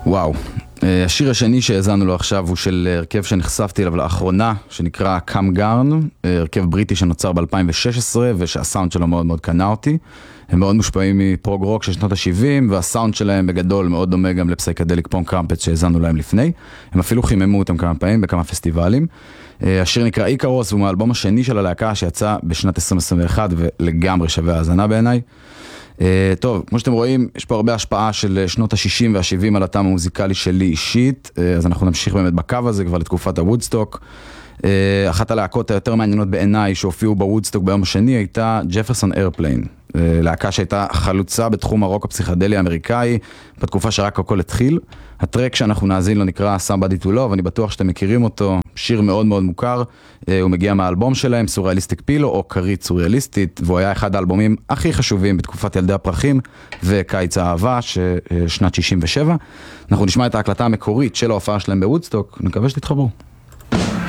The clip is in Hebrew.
וואו. השיר השני שהזנו לו עכשיו הוא של הרכב שנחשפתי אליו לאחרונה, שנקרא Come Garn, הרכב בריטי שנוצר ב-2016 ושהסאונד שלו מאוד מאוד קנה אותי. הם מאוד מושפעים מפרוג רוק של שנות ה-70, והסאונד שלהם בגדול מאוד דומה גם לפסייקדליק פונק קראמפט שהזנו להם לפני. הם אפילו חיממו אותם כמה פעמים בכמה פסטיבלים. השיר נקרא איקרוס, והוא מהאלבום השני של הלהקה שיצא בשנת 2021 ולגמרי שווה האזנה בעיניי. טוב, כמו שאתם רואים, יש פה הרבה השפעה של שנות ה-60 וה-70 על הטעם המוזיקלי שלי אישית, אז אנחנו נמשיך באמת בקו הזה כבר לתקופת הוודסטוק. אחת הלהקות היותר מעניינות בעיניי שהופיעו בוודסטוק ביום השני הייתה ג'פרסון איירפליין, להקה שהייתה חלוצה בתחום הרוק הפסיכדלי האמריקאי בתקופה שרק הכל התחיל. הטרק שאנחנו נאזין לו נקרא Somebody to Love, אני בטוח שאתם מכירים אותו, שיר מאוד מאוד מוכר, הוא מגיע מהאלבום שלהם סוריאליסטיק פילו או קרית סוריאליסטית, והוא היה אחד האלבומים הכי חשובים בתקופת ילדי הפרחים וקיץ האהבה שנת 67. אנחנו נשמע את ההקלטה המקורית של ההופעה שלהם בוודסטוק, נקווה שתתחברו.